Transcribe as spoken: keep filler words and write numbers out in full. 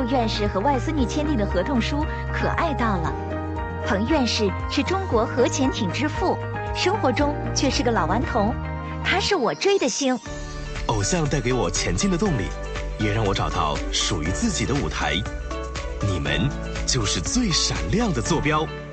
院士和外孙女签订的合同书可爱到了。彭院士是中国核潜艇之父，生活中却是个老顽童，他是我追的星。 偶像带给我前进的动力，也让我找到属于自己的舞台。你们就是最闪亮的坐标。